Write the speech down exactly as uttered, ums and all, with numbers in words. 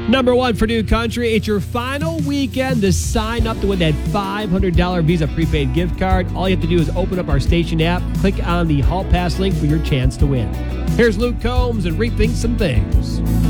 Number one for New Country, it's your final weekend to sign up to win that five hundred dollars Visa prepaid gift card. All you have to do is open up our station app, click on the Hall Pass link for your chance to win. Here's Luke Combs and Rethink Some Things.